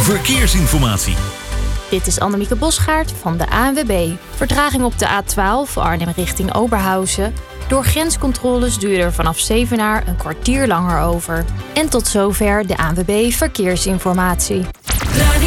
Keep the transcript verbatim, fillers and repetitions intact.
verkeersinformatie. Dit is Annemieke Bosgaard van de A N W B. Vertraging op de A twaalf Arnhem richting Oberhausen. Door grenscontroles duurde er vanaf Zevenaar een kwartier langer over. En tot zover de A N W B Verkeersinformatie.